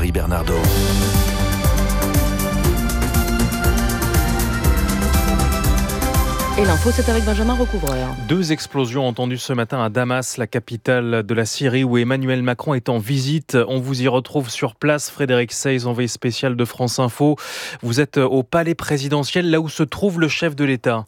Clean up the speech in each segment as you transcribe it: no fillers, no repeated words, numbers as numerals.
Marie Bernardo. Et l'info, c'est avec Benjamin Recouvreur. 2 explosions entendues ce matin à Damas, la capitale de la Syrie, où Emmanuel Macron est en visite. On vous y retrouve sur place. Frédéric Seyss, envoyé spécial de France Info. Vous êtes au palais présidentiel, là où se trouve le chef de l'État.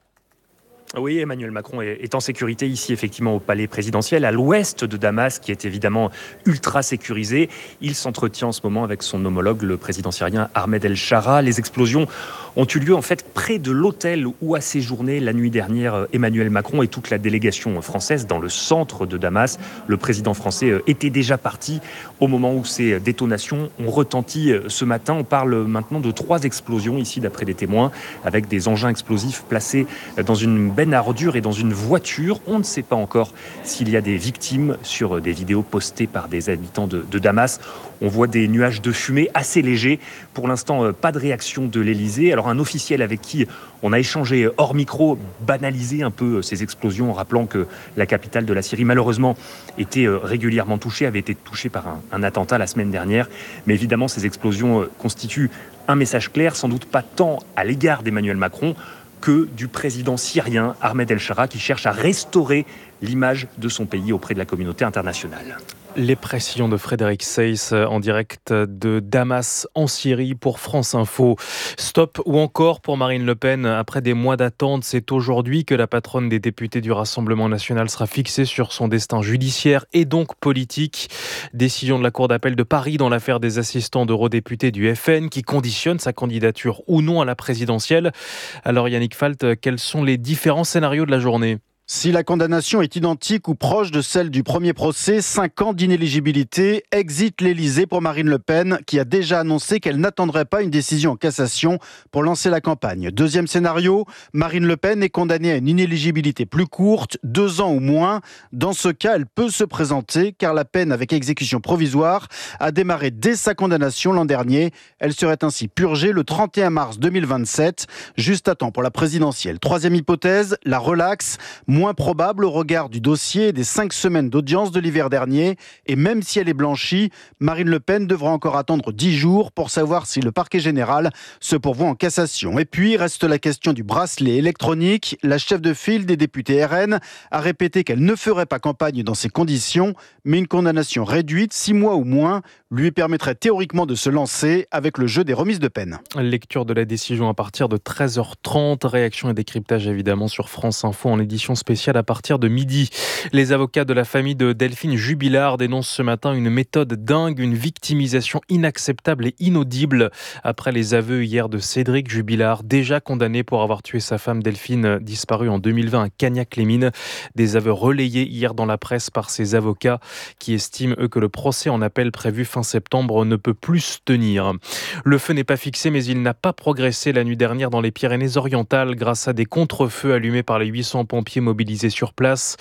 Oui, Emmanuel Macron est en sécurité ici, effectivement, au palais présidentiel, à l'ouest de Damas, qui est évidemment ultra sécurisé. Il s'entretient en ce moment avec son homologue, le président syrien Ahmed El-Shara. Les explosions ont eu lieu, en fait, près de l'hôtel où a séjourné la nuit dernière Emmanuel Macron et toute la délégation française dans le centre de Damas. Le président français était déjà parti au moment où ces détonations ont retenti ce matin. On parle maintenant de 3 explosions ici, d'après des témoins, avec des engins explosifs placés dans une benne à ordures et dans une voiture. On ne sait pas encore s'il y a des victimes sur des vidéos postées par des habitants de Damas. On voit des nuages de fumée assez légers. Pour l'instant, pas de réaction de l'Elysée. Alors un officiel avec qui on a échangé hors micro banalisait un peu ces explosions en rappelant que la capitale de la Syrie, malheureusement, était régulièrement touchée, avait été touchée par un attentat la semaine dernière. Mais évidemment, ces explosions constituent un message clair, sans doute pas tant à l'égard d'Emmanuel Macron que du président syrien Ahmed El-Shara, qui cherche à restaurer l'image de son pays auprès de la communauté internationale. Les précisions de Frédéric Seyss en direct de Damas en Syrie pour France Info. Stop ou encore pour Marine Le Pen. Après des mois d'attente, c'est aujourd'hui que la patronne des députés du Rassemblement national sera fixée sur son destin judiciaire et donc politique. Décision de la Cour d'appel de Paris dans l'affaire des assistants d'eurodéputés du FN qui conditionne sa candidature ou non à la présidentielle. Alors Yannick Falt, quels sont les différents scénarios de la journée ? Si la condamnation est identique ou proche de celle du premier procès, 5 ans d'inéligibilité, exit l'Élysée pour Marine Le Pen, qui a déjà annoncé qu'elle n'attendrait pas une décision en cassation pour lancer la campagne. Deuxième scénario, Marine Le Pen est condamnée à une inéligibilité plus courte, 2 ans ou moins. Dans ce cas, elle peut se présenter, car la peine avec exécution provisoire a démarré dès sa condamnation l'an dernier. Elle serait ainsi purgée le 31 mars 2027, juste à temps pour la présidentielle. Troisième hypothèse, la relaxe, moins probable au regard du dossier et des 5 semaines d'audience de l'hiver dernier. Et même si elle est blanchie, Marine Le Pen devra encore attendre 10 jours pour savoir si le parquet général se pourvoit en cassation. Et puis reste la question du bracelet électronique. La chef de file des députés RN a répété qu'elle ne ferait pas campagne dans ces conditions, mais une condamnation réduite, 6 mois ou moins, lui permettrait théoriquement de se lancer avec le jeu des remises de peine. Lecture de la décision à partir de 13h30. Réaction et décryptage évidemment sur France Info en édition spéciale à partir de midi. Les avocats de la famille de Delphine Jubilard dénoncent ce matin une méthode dingue, une victimisation inacceptable et inaudible après les aveux hier de Cédric Jubilard, déjà condamné pour avoir tué sa femme Delphine, disparue en 2020 à Cagnac-les-Mines. Des aveux relayés hier dans la presse par ses avocats qui estiment, eux, que le procès en appel prévu fin septembre ne peut plus se tenir. Le feu n'est pas fixé, mais il n'a pas progressé la nuit dernière dans les Pyrénées-Orientales grâce à des contre-feux allumés par les 800 pompiers mobilisés sur place.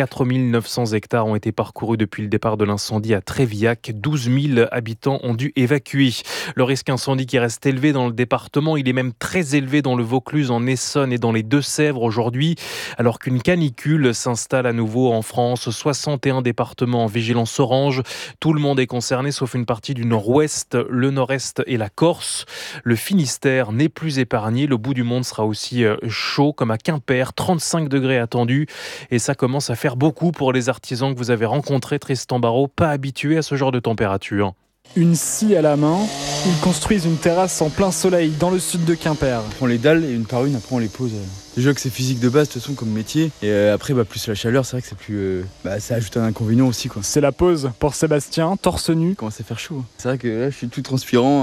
4900 hectares ont été parcourus depuis le départ de l'incendie à Trévillac. 12 000 habitants ont dû évacuer. Le risque incendie qui reste élevé dans le département, il est même très élevé dans le Vaucluse, en Essonne et dans les Deux-Sèvres aujourd'hui, alors qu'une canicule s'installe à nouveau en France. 61 départements en vigilance orange. Tout le monde est concerné, sauf une partie du nord-ouest, le nord-est et la Corse. Le Finistère n'est plus épargné. Le bout du monde sera aussi chaud, comme à Quimper, 35 degrés attendus. Et ça commence à faire beaucoup pour les artisans que vous avez rencontrés, Tristan Barraud, pas habitués à ce genre de température. Une scie à la main, ils construisent une terrasse en plein soleil dans le sud de Quimper. On prend les dalles et une par une, après on les pose. Déjà que c'est physique de base de toute façon comme métier. Et après plus la chaleur, c'est vrai que c'est plus... ça ajoute un inconvénient aussi, quoi. C'est la pause pour Sébastien, torse nu. Il commence à faire chaud. C'est vrai que là je suis tout transpirant.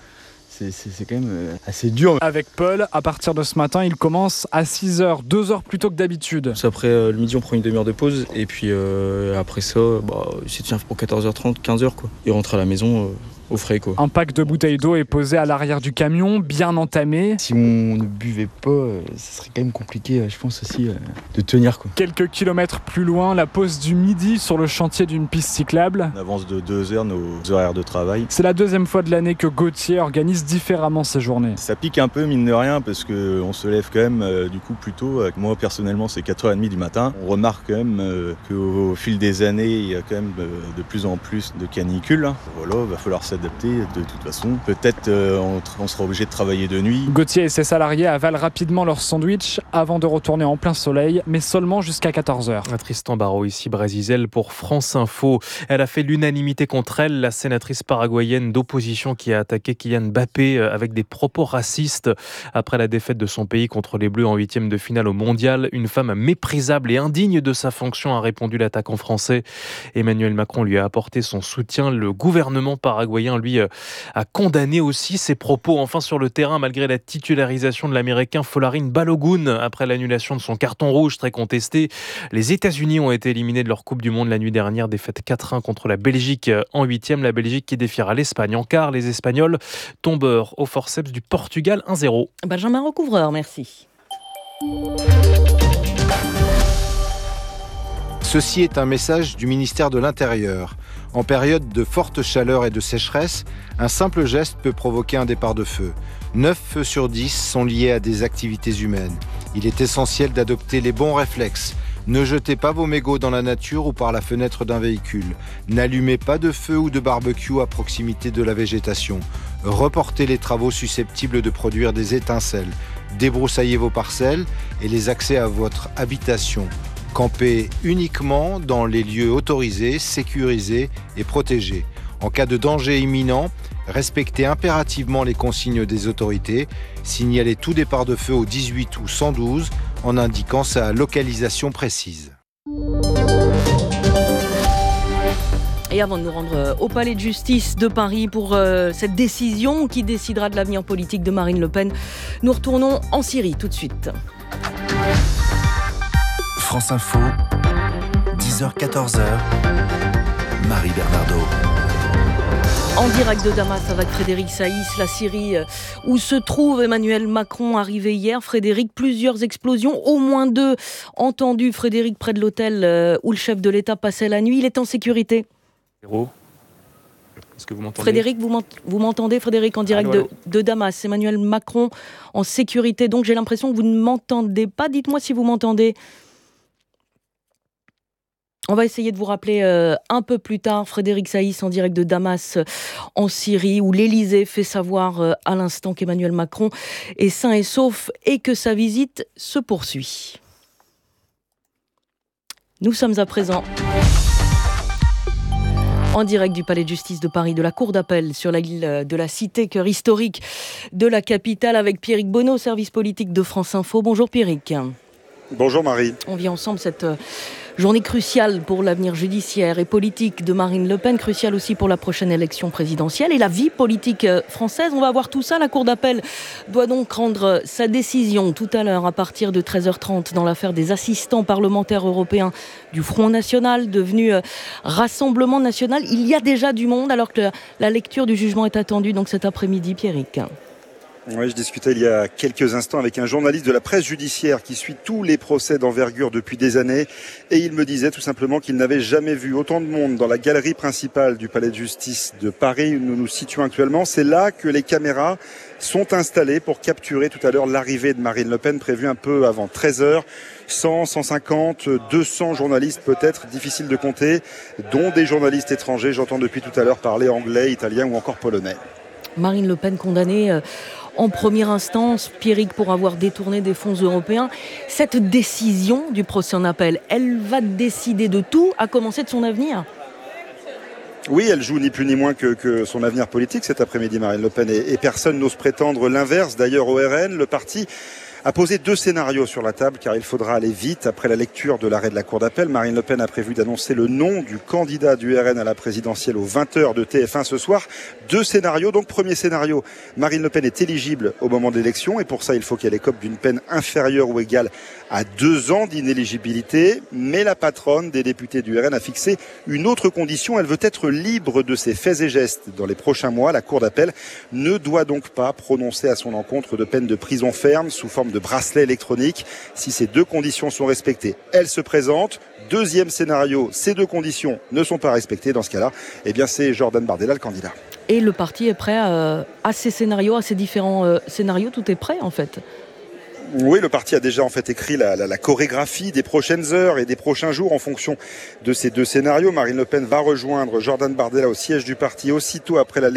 C'est quand même assez dur. Avec Paul, à partir de ce matin, il commence à 6h, 2 heures plus tôt que d'habitude. Après le midi, on prend une demi-heure de pause. Et puis après ça, c'est tient pour 14h30, 15h, quoi. Et rentre à la maison au frais, quoi. Un pack de bouteilles d'eau est posé à l'arrière du camion, bien entamé. Si on ne buvait pas, ça serait quand même compliqué, je pense aussi, de tenir, quoi. Quelques kilomètres plus loin, la pause du midi sur le chantier d'une piste cyclable. On avance de 2 heures nos horaires de travail. C'est la 2e fois de l'année que Gauthier organise différemment ses journées. Ça pique un peu, mine de rien, parce qu'on se lève quand même du coup plus tôt. Moi, personnellement, c'est 4h30 du matin. On remarque quand même qu'au fil des années, il y a quand même de plus en plus de canicules. Voilà, il va falloir s'adapter s'adapter de toute façon. Peut-être on sera obligé de travailler de nuit. Gauthier et ses salariés avalent rapidement leur sandwich avant de retourner en plein soleil, mais seulement jusqu'à 14h. Tristan Barraud ici, Brasizel pour France Info. Elle a fait l'unanimité contre elle, la sénatrice paraguayenne d'opposition qui a attaqué Kylian Mbappé avec des propos racistes. Après la défaite de son pays contre les Bleus en 8e de finale au Mondial, une femme méprisable et indigne de sa fonction, a répondu l'attaquant français. Emmanuel Macron lui a apporté son soutien. Le gouvernement paraguayen, lui, a condamné aussi ses propos. Enfin, sur le terrain, malgré la titularisation de l'Américain Folarin Balogun, après l'annulation de son carton rouge très contesté, les États-Unis ont été éliminés de leur Coupe du Monde la nuit dernière, défaite 4-1 contre la Belgique en 8e. La Belgique qui défiera l'Espagne en quart. Les Espagnols tombeurs au forceps du Portugal 1-0. Benjamin Recouvreur, merci. Ceci est un message du ministère de l'Intérieur. En période de forte chaleur et de sécheresse, un simple geste peut provoquer un départ de feu. 9 feux sur 10 sont liés à des activités humaines. Il est essentiel d'adopter les bons réflexes. Ne jetez pas vos mégots dans la nature ou par la fenêtre d'un véhicule. N'allumez pas de feu ou de barbecue à proximité de la végétation. Reportez les travaux susceptibles de produire des étincelles. Débroussaillez vos parcelles et les accès à votre habitation. Campez uniquement dans les lieux autorisés, sécurisés et protégés. En cas de danger imminent, respectez impérativement les consignes des autorités. Signalez tout départ de feu au 18 ou 112 en indiquant sa localisation précise. Et avant de nous rendre au Palais de Justice de Paris pour cette décision qui décidera de l'avenir politique de Marine Le Pen, nous retournons en Syrie tout de suite. France Info, 10h-14h, Marie Bernardo. En direct de Damas avec Frédéric Saïs, la Syrie où se trouve Emmanuel Macron, arrivé hier. Frédéric, plusieurs explosions, au moins 2 entendues. Frédéric, près de l'hôtel où le chef de l'État passait la nuit, il est en sécurité. Est-ce que vous m'entendez ? Frédéric, vous m'entendez, Frédéric, en direct de Damas. Emmanuel Macron en sécurité, donc j'ai l'impression que vous ne m'entendez pas. Dites-moi si vous m'entendez. On va essayer de vous rappeler un peu plus tard, Frédéric Saïs en direct de Damas en Syrie, où l'Élysée fait savoir à l'instant qu'Emmanuel Macron est sain et sauf et que sa visite se poursuit. Nous sommes à présent en direct du Palais de Justice de Paris, de la Cour d'appel sur la île de la Cité, cœur historique de la capitale, avec Pierrick Bonneau, service politique de France Info. Bonjour Pierrick. Bonjour Marie. On vit ensemble cette journée cruciale pour l'avenir judiciaire et politique de Marine Le Pen, cruciale aussi pour la prochaine élection présidentielle et la vie politique française. On va voir tout ça. La Cour d'appel doit donc rendre sa décision tout à l'heure à partir de 13h30 dans l'affaire des assistants parlementaires européens du Front National, devenu Rassemblement National. Il y a déjà du monde alors que la lecture du jugement est attendue donc cet après-midi, Pierrick. Oui, je discutais il y a quelques instants avec un journaliste de la presse judiciaire qui suit tous les procès d'envergure depuis des années et il me disait tout simplement qu'il n'avait jamais vu autant de monde dans la galerie principale du Palais de Justice de Paris où nous nous situons actuellement. C'est là que les caméras sont installées pour capturer tout à l'heure l'arrivée de Marine Le Pen prévue un peu avant 13h. 100, 150, 200 journalistes peut-être, difficile de compter, dont des journalistes étrangers. J'entends depuis tout à l'heure parler anglais, italien ou encore polonais. Marine Le Pen condamnée en première instance, Pierrick, pour avoir détourné des fonds européens. Cette décision du procès en appel, elle va décider de tout, à commencer de son avenir. Oui, elle joue ni plus ni moins que son avenir politique cet après-midi, Marine Le Pen, et personne n'ose prétendre l'inverse. D'ailleurs, au RN, le parti a posé 2 scénarios sur la table car il faudra aller vite. Après la lecture de l'arrêt de la Cour d'appel, Marine Le Pen a prévu d'annoncer le nom du candidat du RN à la présidentielle aux 20h de TF1 ce soir. 2 scénarios. Donc, premier scénario, Marine Le Pen est éligible au moment de l'élection et pour ça, il faut qu'elle écope d'une peine inférieure ou égale à 2 ans d'inéligibilité. Mais la patronne des députés du RN a fixé une autre condition. Elle veut être libre de ses faits et gestes dans les prochains mois. La Cour d'appel ne doit donc pas prononcer à son encontre de peine de prison ferme sous forme de bracelet électronique. Si ces 2 conditions sont respectées, elle se présente. Deuxième scénario, ces 2 conditions ne sont pas respectées. Dans ce cas-là, eh bien, c'est Jordan Bardella le candidat. Et le parti est prêt à ces scénarios, à ces différents scénarios. Tout est prêt en fait. Oui, le parti a déjà en fait écrit la chorégraphie des prochaines heures et des prochains jours en fonction de ces 2 scénarios. Marine Le Pen va rejoindre Jordan Bardella au siège du parti aussitôt après la lecture